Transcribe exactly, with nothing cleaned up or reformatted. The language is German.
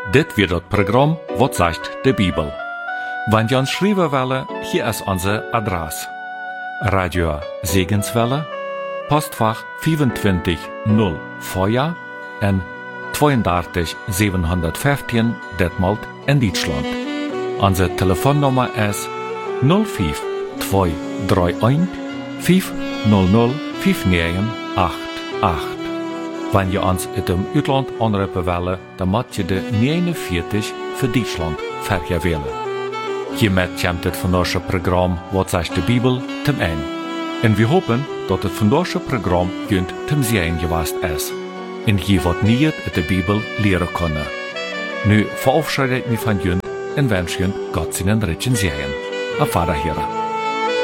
Dit wird das Programm Wat sagt de Bibel. Wenn ihr uns schreiben wollen, hier ist unsere Adresse. Radio Segenswelle, Postfach vierundzwanzig null Feuer en drieëndertig zevenhonderdvijftien Detmold in Deutschland. Unsere Telefonnummer ist null fünf zwei drei eins fünf null null fünf neun acht acht. Wenn ihr uns in dem Utland anrufen wollen, dann müsst ihr de negenenveertig für Deutschland verkehr wählen. Hiermit kommt das vandaagse Programm Wat sagt de Bibel zum Ende. Und wir hoffen, dass das vandaagse Programm junt zum Sehen gewesen ist. Und je wat niet in der Bibel leren können. Nu verabschiede ich mich von junt und wünsche junt Gott seinen Ritchen Sehen. Auf Wiederhören.